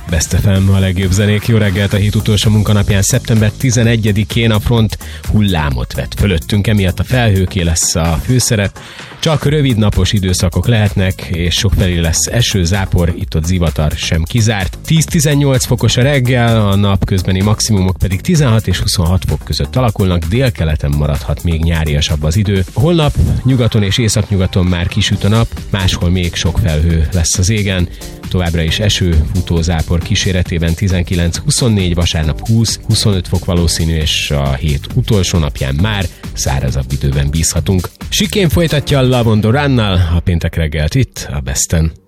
Best FM, a legjobb zenék. Jó reggelt a hét utolsó munkanapján, szeptember 11-én a front hullámot vett fölöttünk, emiatt a felhőké lesz a főszerep. Csak rövid napos időszakok lehetnek, és sokfelé lesz eső, zápor, itt-ott zivatar sem kizárt. 10-18 fokos a reggel, a nap közbeni maximumok pedig 16 és 26 fok között alakulnak, délkeleten maradhat még nyáriasabb az idő. Holnap nyugaton és északnyugaton már kisüt a nap, máshol még sok felhő lesz az égen. Továbbra is eső, futózápor kíséretében 19-24, vasárnap 20-25 fok valószínű, és a hét utolsó napján már szárazabb időben bízhatunk. Sikén folytatja a Love on the Runnal a péntek reggelt itt a Besten.